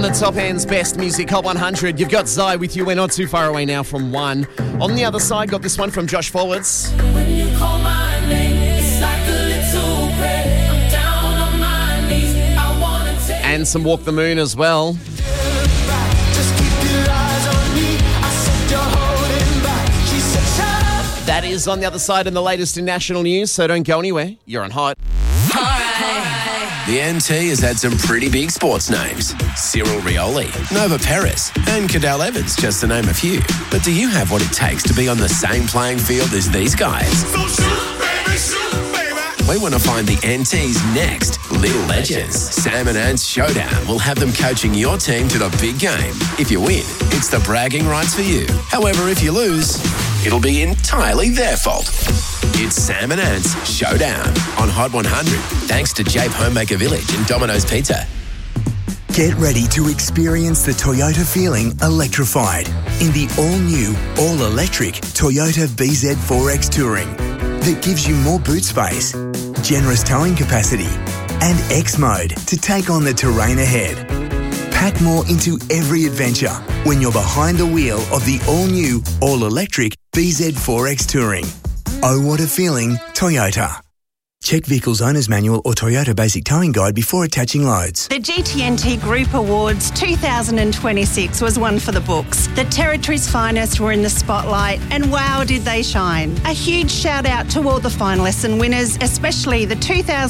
The top end's best music, Hot 100. You've got Zai with you. We're not too far away now from 1. On the other side, got this one from Josh Forwards. When you call my name, it's like a little prayer. I'm down on my knees. I wanna take And some Walk the Moon as well. Just keep your eyes on me. I said you're holding back. She said shut up. That is on the other side in the latest in national news, so don't go anywhere. You're on Hot. The NT has had some pretty big sports names. Cyril Rioli, Nova Peris, and Cadell Evans, just to name a few. But do you have what it takes to be on the same playing field as these guys? So shoot, baby. We want to find the NT's next little legends. Sam and Ant's showdown will have them coaching your team to the big game. If you win, it's the bragging rights for you. However, if you lose, it'll be entirely their fault. It's Sam and Ant's Showdown on Hot 100, thanks to Jape Homemaker Village and Domino's Pizza. Get ready to experience the Toyota feeling electrified in the all-new, all-electric Toyota BZ4X Touring that gives you more boot space, generous towing capacity, and X mode to take on the terrain ahead. Pack more into every adventure when you're behind the wheel of the all-new, all-electric BZ4X Touring. Oh, what a feeling, Toyota. Check Vehicle's Owner's Manual or Toyota Basic Towing Guide before attaching loads. The GTNT Group Awards 2026 was one for the books. The Territory's finest were in the spotlight, and wow, did they shine. A huge shout out to all the finalists and winners, especially the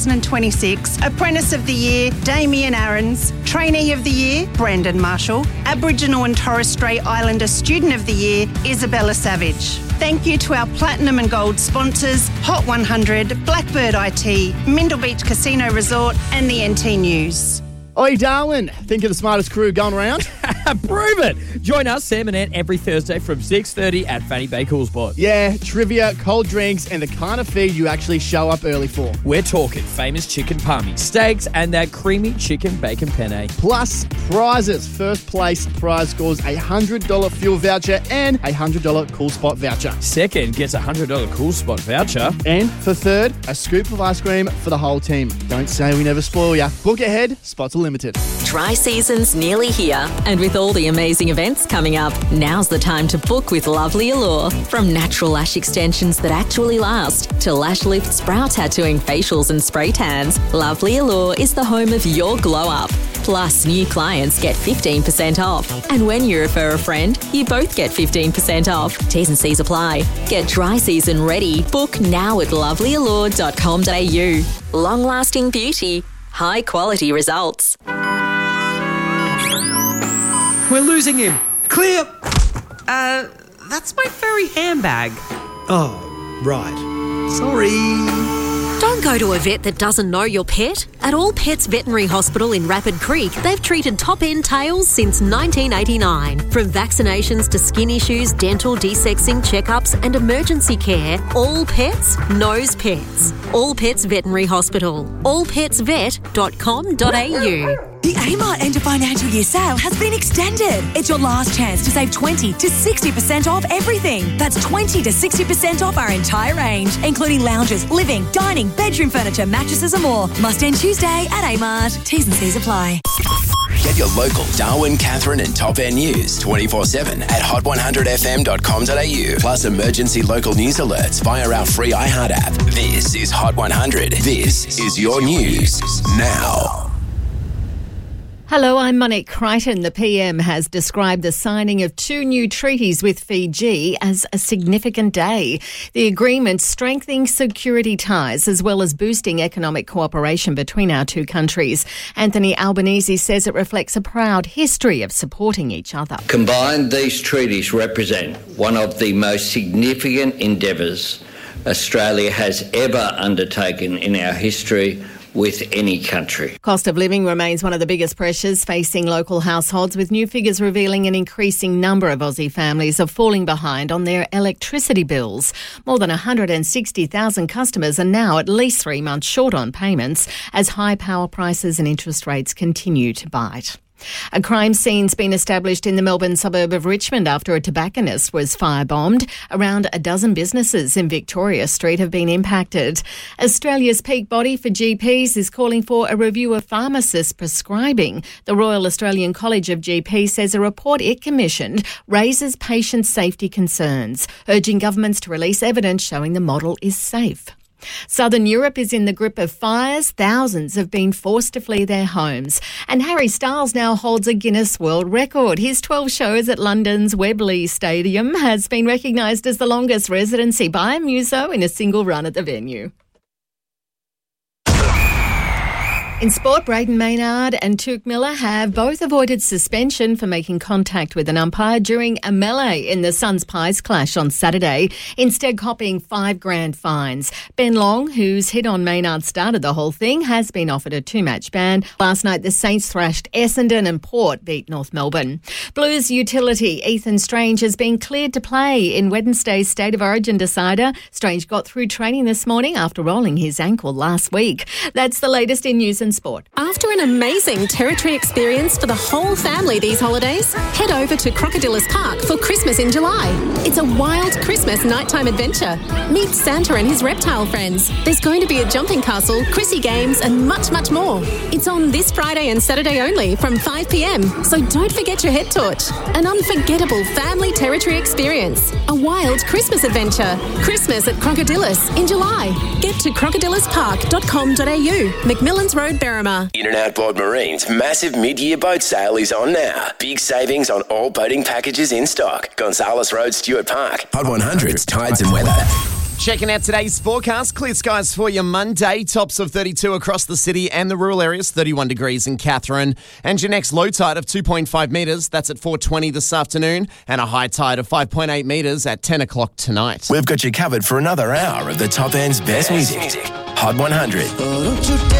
2026 Apprentice of the Year, Damien Aarons, Trainee of the Year, Brandon Marshall, Aboriginal and Torres Strait Islander Student of the Year, Isabella Savage. Thank you to our Platinum and Gold sponsors, Hot 100, Blackbird IT, Mindle Beach Casino Resort and the NT News. Oi, Darwin. Think of the smartest crew going around? Prove it. Join us, Sam and Ant, every Thursday from 6:30 at Fanny Bay Coolspot. Yeah, trivia, cold drinks, and the kind of feed you actually show up early for. We're talking famous chicken palmy, steaks, and that creamy chicken bacon penne. Plus, prizes. First place prize scores a $100 fuel voucher and a $100 Coolspot voucher. Second gets a $100 Coolspot voucher. And for third, a scoop of ice cream for the whole team. Don't say we never spoil ya. Book ahead, spots are limited. Dry season's nearly here, and with all the amazing events coming up, now's the time to book with Lovely Allure. From natural lash extensions that actually last to lash lifts, brow tattooing, facials and spray tans, Lovely Allure is the home of your glow up. Plus, new clients get 15% off. And when you refer a friend, you both get 15% off. T's and C's apply. Get dry season ready. Book now at lovelyallure.com.au. Long-lasting beauty, high-quality results. We're losing him. Clear. That's my furry handbag. Oh, right. Sorry. Don't go to a vet that doesn't know your pet. At All Pets Veterinary Hospital in Rapid Creek, they've treated top-end tails since 1989. From vaccinations to skin issues, dental, desexing, checkups and emergency care, All Pets knows pets. All Pets Veterinary Hospital. allpetsvet.com.au. The Amart End of Financial Year sale has been extended. It's your last chance to save 20 to 60% off everything. That's 20 to 60% off our entire range, including lounges, living, dining, bedroom furniture, mattresses and more. Must end Tuesday at Amart. T's and C's apply. Get your local Darwin, Catherine and Top End news 24/7 at hot100fm.com.au. Plus emergency local news alerts via our free iHeart app. This is Hot 100. This is your news now. Hello, I'm Monique Crichton. The PM has described the signing of 2 new treaties with Fiji as a significant day. The agreement strengthening security ties as well as boosting economic cooperation between our two countries. Anthony Albanese says it reflects a proud history of supporting each other. Combined, these treaties represent one of the most significant endeavours Australia has ever undertaken in our history with any country. Cost of living remains one of the biggest pressures facing local households, with new figures revealing an increasing number of Aussie families are falling behind on their electricity bills. More than 160,000 customers are now at least 3 months short on payments as high power prices and interest rates continue to bite. A crime scene's been established in the Melbourne suburb of Richmond after a tobacconist was firebombed. Around a dozen businesses in Victoria Street have been impacted. Australia's peak body for GPs is calling for a review of pharmacists' prescribing. The Royal Australian College of GPs says a report it commissioned raises patient safety concerns, urging governments to release evidence showing the model is safe. Southern Europe is in the grip of fires. Thousands have been forced to flee their homes. And Harry Styles now holds a Guinness World Record. His 12 shows at London's Wembley Stadium has been recognised as the longest residency by a muso in a single run at the venue. In sport, Braden Maynard and Tuke Miller have both avoided suspension for making contact with an umpire during a melee in the Suns Pies clash on Saturday, instead copping $5,000 fines. Ben Long, whose hit on Maynard started the whole thing, has been offered a 2-match ban. Last night, the Saints thrashed Essendon and Port beat North Melbourne. Blues utility Ethan Strange has been cleared to play in Wednesday's State of Origin decider. Strange got through training this morning after rolling his ankle last week. That's the latest in news and sport. After an amazing Territory experience for the whole family these holidays, head over to Crocodilus Park for Christmas in July. It's a wild Christmas nighttime adventure. Meet Santa and his reptile friends. There's going to be a jumping castle, Chrissy games and much, much more. It's on this Friday and Saturday only from 5 p.m, so don't forget your head torch. An unforgettable family Territory experience. A wild Christmas adventure. Christmas at Crocodilus in July. Get to crocodiluspark.com.au, McMillans Road, Berrima. In and Outboard Marine's massive mid-year boat sale is on now. Big savings on all boating packages in stock. Gonzales Road, Stuart Park. Hot 100's Tides and Weather. Checking out today's forecast. Clear skies for your Monday. Tops of 32 across the city and the rural areas. 31 degrees in Katherine. And your next low tide of 2.5 metres. That's at 4:20 this afternoon. And a high tide of 5.8 metres at 10 o'clock tonight. We've got you covered for another hour of the top end's best music. Hot 100.